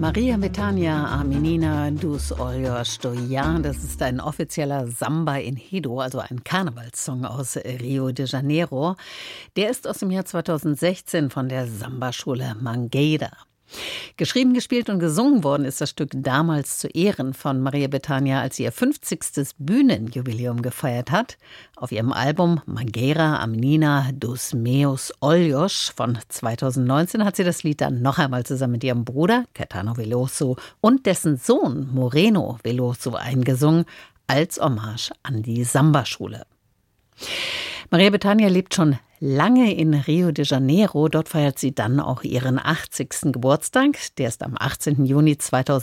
Maria Bethânia, a menina dos olhos do Iar, das ist ein offizieller Samba Enredo, also ein Karnevalssong aus Rio de Janeiro. Der ist aus dem Jahr 2016 von der Samba-Schule Mangueira. Geschrieben, gespielt und gesungen worden ist das Stück damals zu Ehren von Maria Bethânia, als sie ihr 50. Bühnenjubiläum gefeiert hat. Auf ihrem Album Mangueira, a menina dos meus olhos von 2019 hat sie das Lied dann noch einmal zusammen mit ihrem Bruder Caetano Veloso und dessen Sohn Moreno Veloso eingesungen, als Hommage an die Samba-Schule. Maria Bethânia lebt schon lange in Rio de Janeiro. Dort feiert sie dann auch ihren 80. Geburtstag. Der ist am 18. Juni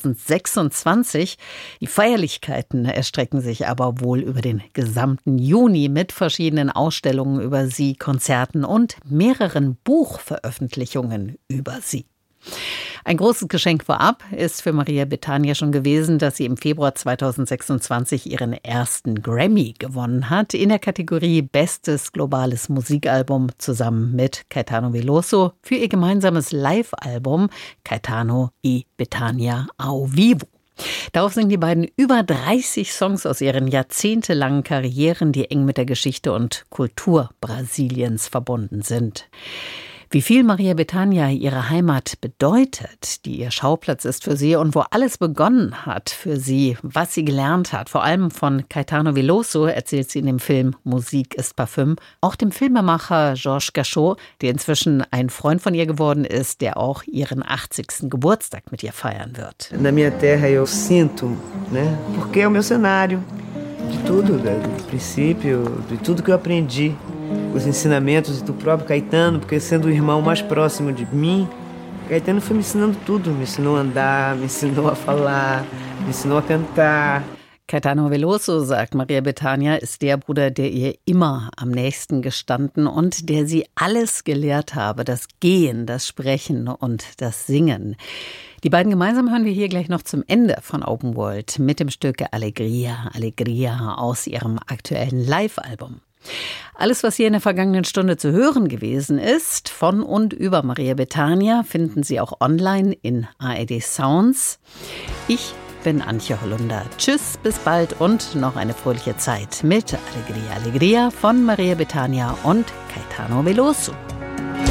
2026. Die Feierlichkeiten erstrecken sich aber wohl über den gesamten Juni mit verschiedenen Ausstellungen über sie, Konzerten und mehreren Buchveröffentlichungen über sie. Ein großes Geschenk vorab ist für Maria Bethânia schon gewesen, dass sie im Februar 2026 ihren ersten Grammy gewonnen hat in der Kategorie Bestes globales Musikalbum zusammen mit Caetano Veloso für ihr gemeinsames Live-Album Caetano y Bethânia ao Vivo. Darauf singen die beiden über 30 Songs aus ihren jahrzehntelangen Karrieren, die eng mit der Geschichte und Kultur Brasiliens verbunden sind. Wie viel Maria Bethânia ihre Heimat bedeutet, die ihr Schauplatz ist für sie und wo alles begonnen hat für sie, was sie gelernt hat, vor allem von Caetano Veloso, erzählt sie in dem Film Musik ist Parfüm, auch dem Filmemacher Georges Gachot, der inzwischen ein Freund von ihr geworden ist, der auch ihren 80. Geburtstag mit ihr feiern wird. Na minha terra eu sinto, né? Porque é o meu cenário de tudo, do princípio, de tudo que eu aprendi. Os ensinamentos do próprio Caetano, porque sendo o irmão mais próximo de mim, Caetano foi me ensinando tudo, me ensinou a andar, me ensinou a falar, me ensinou a cantar. Caetano Veloso, sagt Maria Bethânia, ist der Bruder, der ihr immer am nächsten gestanden und der sie alles gelehrt habe, das Gehen, das Sprechen und das Singen. Die beiden gemeinsam hören wir hier gleich noch zum Ende von Open World mit dem Stück Alegria, Alegria aus ihrem aktuellen Live-Album. Alles, was hier in der vergangenen Stunde zu hören gewesen ist, von und über Maria Bethânia, finden Sie auch online in ARD Sounds. Ich bin Antje Hollunder. Tschüss, bis bald und noch eine fröhliche Zeit mit Alegria, Alegria von Maria Bethânia und Caetano Veloso.